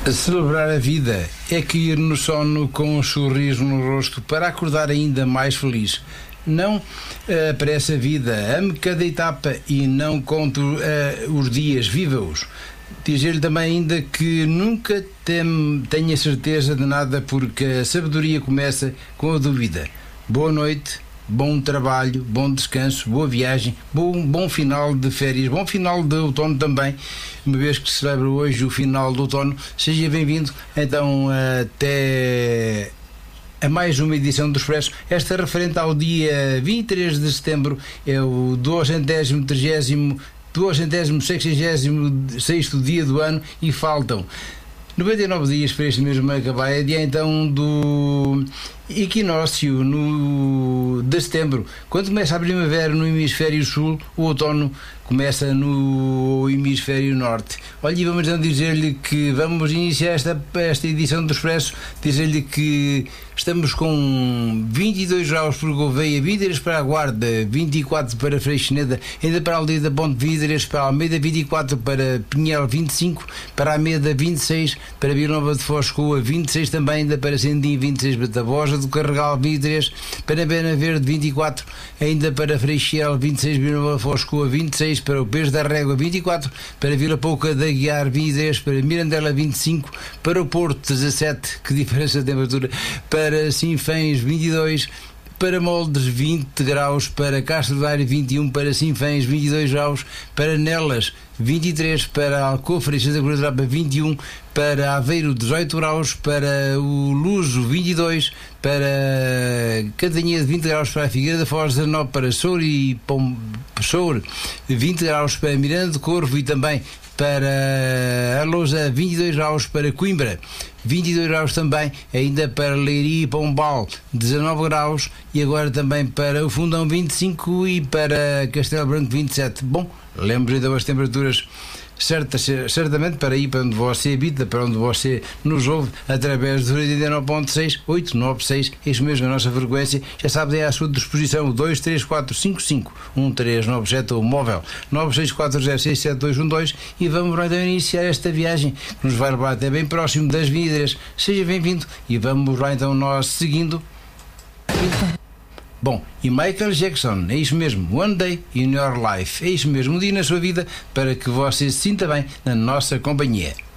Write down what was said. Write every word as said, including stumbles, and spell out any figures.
Celebrar a vida é cair no sono com um sorriso no rosto para acordar ainda mais feliz. Não uh, apresse a vida, ame cada etapa e não conte uh, os dias, viva-os. Dizer-lhe também ainda que nunca tem, tenha certeza de nada, porque a sabedoria começa com a dúvida. Boa noite, bom trabalho, bom descanso, boa viagem, bom, bom final de férias, bom final de outono também, uma vez que se celebra hoje o final do outono. Seja bem-vindo então até a mais uma edição do Expresso, esta referente ao dia vinte e três de setembro, é o duocentésimo, trigésimo, duocentésimo, sexagésimo sexto dia do ano e faltam noventa e nove dias para este mesmo acabar. É dia então do equinócio no, de setembro, quando começa a primavera no hemisfério sul, o outono começa no hemisfério norte. Olha, e vamos então dizer-lhe que vamos iniciar esta, esta edição do Expresso, dizer-lhe que estamos com vinte e dois graus para Gouveia, vinte e três para a Guarda, vinte e quatro para Freixeneda, ainda para a Aldeia da Ponte Vidras, para a Almeida vinte e quatro, para Pinhel vinte e cinco, para a Almeida vinte e seis, para Vila Nova de Foz Coa vinte e seis também, ainda para Sendim vinte e seis, para Tabosa do Carregal vinte e três, para Bena Verde vinte e quatro, ainda para Freixel vinte e seis, Vila Nova de Foz Coa vinte e seis, para o Peixe da Régua vinte e quatro, para Vila Pouca da Guiar vinte e três, para Mirandela vinte e cinco, para o Porto dezassete, que diferença de temperatura, para Sinfãs vinte e dois, para Moldes vinte graus, para Castro Daire vinte e um, para Sinfãs vinte e dois graus, para Nelas vinte e três, para Alcofre e Santa Cruz da Rapa vinte e um, para Aveiro dezoito graus, para o Luso vinte e dois, para Cantanhede vinte graus, para a Figueira da Foz dezanove, para Soure e Pom... Soure vinte graus, para Miranda de Corvo e também para a Lousa vinte e dois graus, para Coimbra vinte e dois graus também, ainda para Leiria e Pombal dezanove graus, e agora também para o Fundão vinte e cinco e para Castelo Branco vinte e sete. Bom, lembro então as temperaturas certas, certamente para ir para onde você habita, para onde você nos ouve, através do oitenta e nove ponto seis, oito nove seis, isso mesmo, a nossa frequência, já sabe, é à sua disposição, dois três quatro cinco cinco um três nove sete, ou móvel nove seis quatro zero seis sete dois um dois, e vamos lá então iniciar esta viagem que nos vai levar até bem próximo das Vidras. Seja bem-vindo e vamos lá então nós seguindo. Bom, e Michael Jackson, é isso mesmo, One Day in Your Life, é isso mesmo, um dia na sua vida, para que você se sinta bem na nossa companhia.